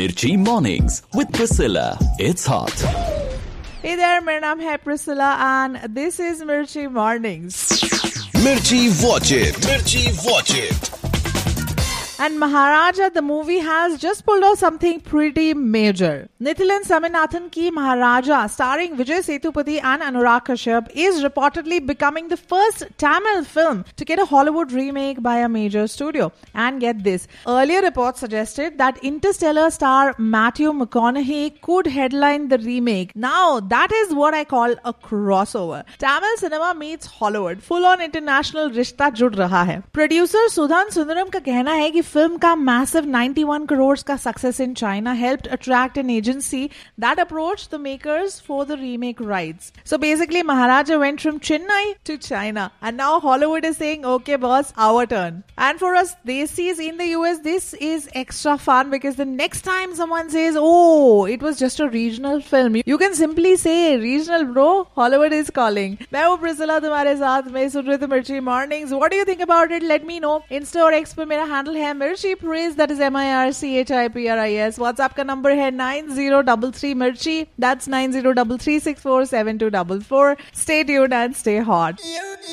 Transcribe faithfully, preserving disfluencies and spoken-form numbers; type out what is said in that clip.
Mirchi Mornings with Priscilla. It's hot. Hey there, my name is Priscilla and this is Mirchi Mornings. Mirchi Watch It. Mirchi Watch It. And Maharaja, the movie, has just pulled off something pretty major. Nithilan Saminathan ki Maharaja, starring Vijay Sethupathi and Anurag Kashyap, is reportedly becoming the first Tamil film to get a Hollywood remake by a major studio. And get this, earlier reports suggested that Interstellar star Matthew McConaughey could headline the remake. Now, that is what I call a crossover. Tamil cinema meets Hollywood. Full-on international रिश्ता जुड़ रहा है. Producer Sudhan Sundaram का कहना है कि film का massive ninety-one crores का success in China helped attract an agency that approached the makers for the remake rights. So basically, Maharaja went from Chennai to China, and now Hollywood is saying, okay boss, our turn. And for us Desis in the U S, this is extra fun because the next time someone says, oh, it was just a regional film, you can simply say, regional bro, Hollywood is calling. मैं हूँ Priscilla तुम्हारे साथ, मैं सुन रही थी Mirchi Mornings. What do you think about it? Let me know. Insta और X पे मेरा handle है Mirchi Priz, that is M I R C H I P R I S. WhatsApp का number है nine zero three three Mirchi. That's nine zero three three six four seven two four four. Stay tuned and stay hot.